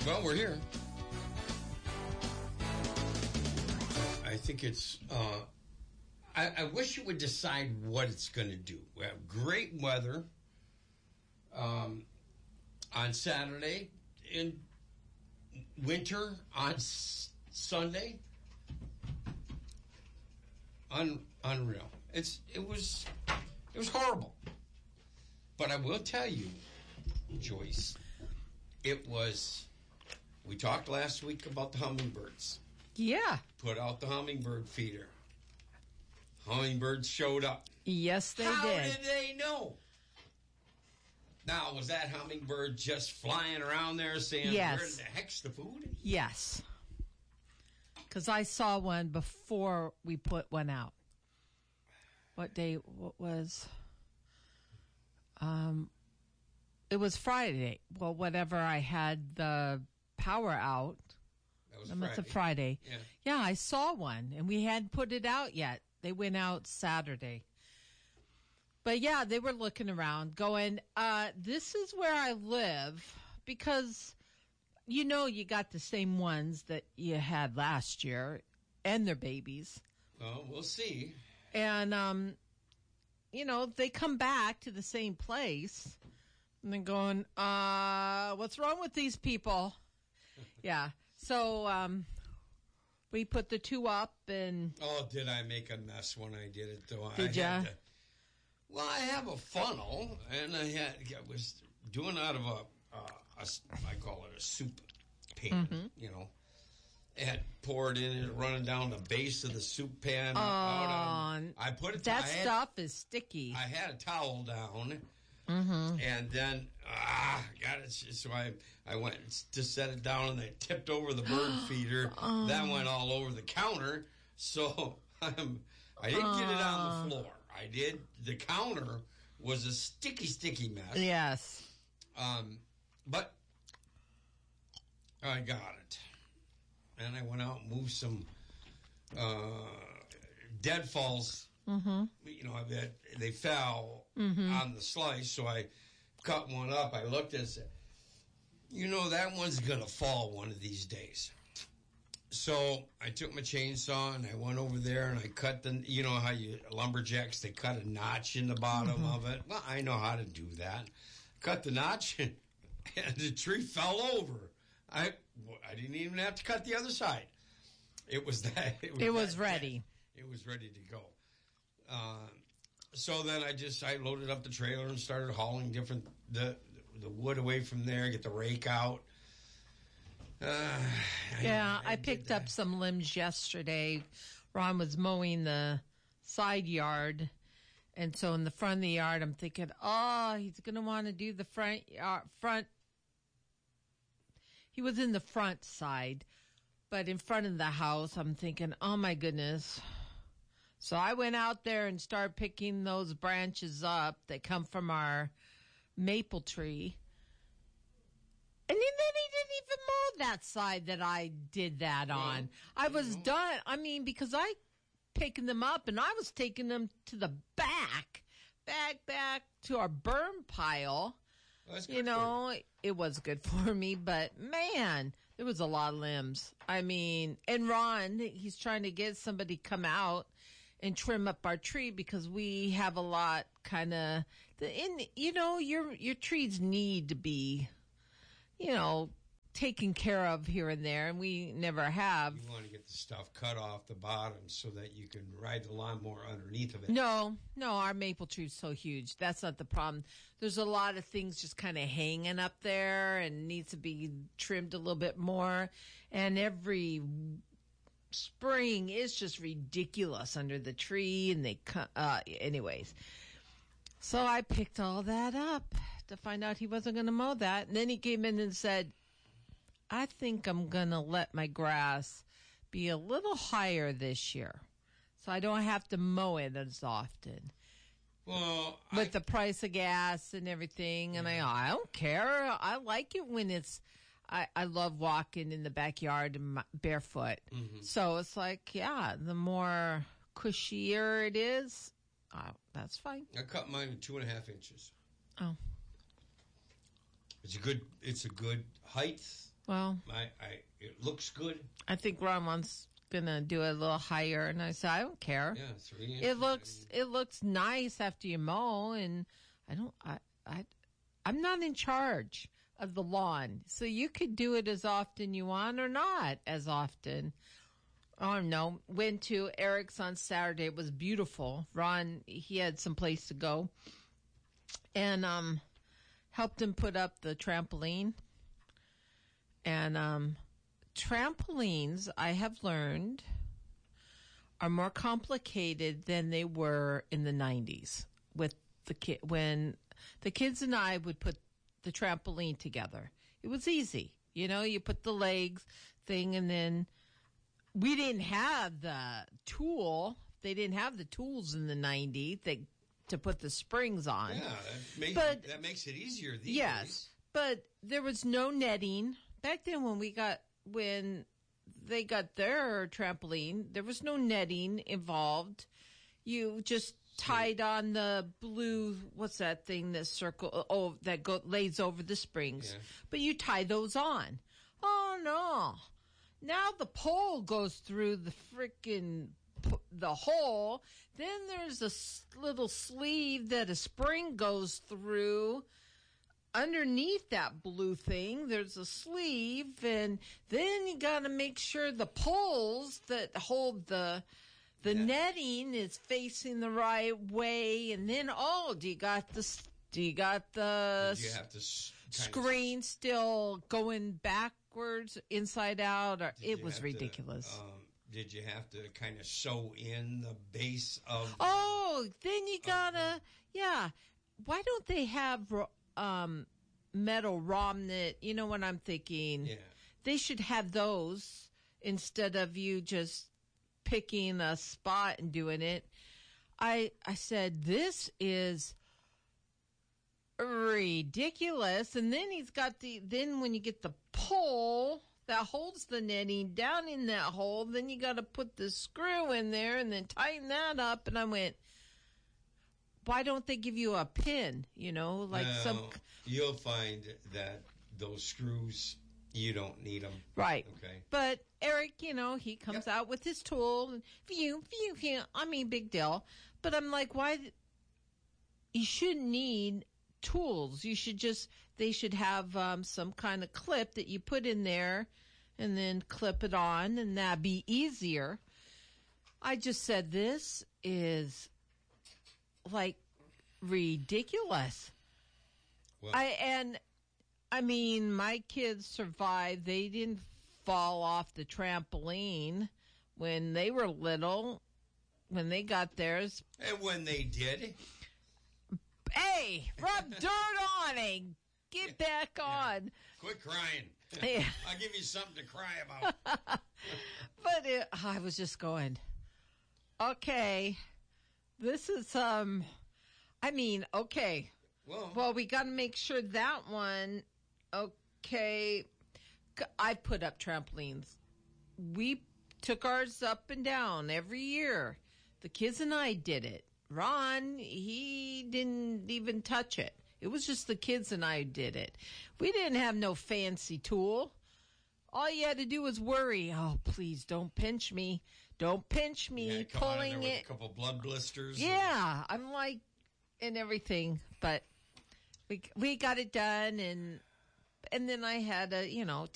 Well, we're here. I think it's... I wish you would decide what it's going to do. We have great weather on Saturday, in winter on Sunday. Unreal. It was horrible. But I will tell you, Joyce, it was... We talked last week about the hummingbirds. Yeah. Put out the hummingbird feeder. Hummingbirds showed up. Yes, they did. How did they know? Now, was that hummingbird just flying around there saying, yes. Where the heck's the food? Yes. Because I saw one before we put one out. What day? What was... it was Friday. Well, whatever, I had the power out. That was Friday. It's a Friday. Yeah, I saw one, and we hadn't put it out yet. They went out Saturday. But yeah, they were looking around, going, this is where I live, because, you know, you got the same ones that you had last year, and their babies. Well, we'll see. And, you know, they come back to the same place, and they're going, what's wrong with these people? Yeah. So, we put the two up, and... Oh, did I make a mess when I did it, though? Did ya? Well, I have a funnel, and I was doing out of I call it a soup pan, you know. It had poured in it, running down the base of the soup pan. I put it. Stuff is sticky. I had a towel down, and then got it. So I went to set it down, and I tipped over the bird feeder. That went all over the counter. So I didn't get it on the floor. I did. The counter was a sticky mess. Yes. But I got it. And I went out and moved some deadfalls. You know, they fell on the slice, so I cut one up. I looked and said, you know, that one's going to fall one of these days. So I took my chainsaw and I went over there and I cut you know how lumberjacks, they cut a notch in the bottom of it. Well, I know how to do that. Cut the notch and the tree fell over. I didn't even have to cut the other side. It was that. It was ready. It was ready to go. So then I loaded up the trailer and started hauling the wood away from there, get the rake out. I picked up some limbs yesterday. Ron was mowing the side yard, and so in the front of the yard, I'm thinking, he's going to want to do the front. He was in the front side, but in front of the house, I'm thinking, oh my goodness. So I went out there and started picking those branches up that come from our maple tree. And then he didn't even mow that side that I did that on. I was done. I mean, because I picking them up and I was taking them to the back to our burn pile. You know, it was good for me, but man, there was a lot of limbs. I mean, and Ron, he's trying to get somebody come out and trim up our tree because we have a lot you know, your trees need to be, you know, taken care of here and there, and we never have. You want to get the stuff cut off the bottom so that you can ride the lawnmower underneath of it. No, our maple tree's so huge. That's not the problem. There's a lot of things just kind of hanging up there and needs to be trimmed a little bit more. And every spring is just ridiculous under the tree, and they anyways. So I picked all that up to find out he wasn't going to mow that. And then he came in and said, I think I'm going to let my grass be a little higher this year so I don't have to mow it as often. Well, with the price of gas and everything. And I don't care. I like it when it's, I love walking in the backyard barefoot. So it's like, the more cushier it is, that's fine. I cut mine in 2.5 inches. Oh. It's a good height. Well, it looks good. I think Ron wants gonna do it a little higher, and I said I don't care. Yeah, 3 inches. It looks nice after you mow, and I'm not in charge of the lawn, so you could do it as often you want or not as often. Oh no, went to Eric's on Saturday. It was beautiful. Ron, he had some place to go, and helped him put up the trampoline. And trampolines, I have learned, are more complicated than they were in the 90s with when the kids and I would put the trampoline together. It was easy. You know, you put the legs thing, and then we didn't have the tool. They didn't have the tools in the 90s to put the springs on. Yeah, that makes it easier these days. But there was no netting. Back then when they got their trampoline, there was no netting involved. You just tied on the blue, what's that thing, this circle, lays over the springs. Yeah. But you tie those on. Oh, no. Now the pole goes through the hole. Then there's a little sleeve that a spring goes through. Underneath that blue thing, there's a sleeve, and then you got to make sure the poles that hold the netting is facing the right way. And then, do you have the screen still going backwards, inside out? Or it was ridiculous. Did you have to kind of sew in the base of? Then you gotta, yeah. Why don't they have metal Romnet? You know what I'm thinking? Yeah. They should have those instead of you just picking a spot and doing it. I said, this is ridiculous. And then he's got then when you get the pole that holds the netting down in that hole, then you got to put the screw in there and then tighten that up. And I went, why don't they give you a pin? You know, like you'll find that those screws, you don't need them. Right. Okay. But Eric, you know, he comes out with his tool and phew. I mean, big deal. But I'm like, why? You shouldn't need tools. They should have some kind of clip that you put in there and then clip it on, and that'd be easier. I just said, this is like ridiculous. Well, I mean, my kids survived. They didn't fall off the trampoline when they were little, when they got theirs. And when they did. Hey, rub dirt on it. Get back on. Quit crying. Yeah. I'll give you something to cry about. But I was just going, okay, this is, okay. Well, we got to make sure that one, okay. I put up trampolines. We took ours up and down every year. The kids and I did it. Ron, he didn't even touch it. It was just the kids and I did it. We didn't have no fancy tool. All you had to do was worry. Oh, please don't pinch me. Don't pinch me. Yeah, pulling it. With a couple blood blisters. Yeah, I'm like, and everything. But we got it done, and then I had to,